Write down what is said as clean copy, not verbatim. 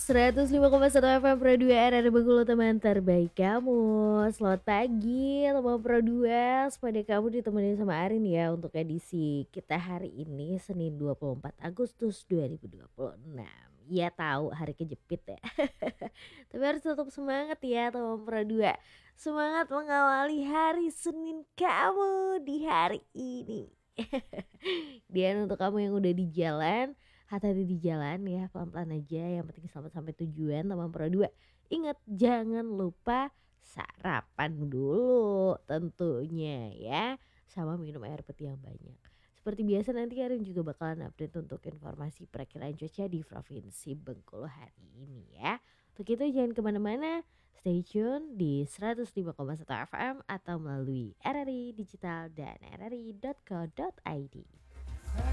105,1 FM Pro 2 RRI Bengkulu, teman terbaik kamu. Selamat pagi teman Pro 2. Sepada kamu ditemenin sama Arin ya untuk edisi kita hari ini Senin 24 Agustus 2026. Ya tahu hari kejepit ya. Tapi harus tetap semangat ya teman Pro 2. Semangat mengawali hari Senin kamu di hari ini. Dan untuk kamu yang udah di jalan, hati-hati di jalan ya, pelan-pelan aja, yang penting selamat sampai tujuan teman Pro 2. Ingat jangan lupa sarapan dulu tentunya ya, sama minum air putih yang banyak. Seperti biasa nanti Karin juga bakalan update untuk informasi perakiraan cuaca di Provinsi Bengkulu hari ini ya. Untuk itu jangan kemana-mana, stay tune di 105,1 FM atau melalui RRI Digital dan rri.co.id.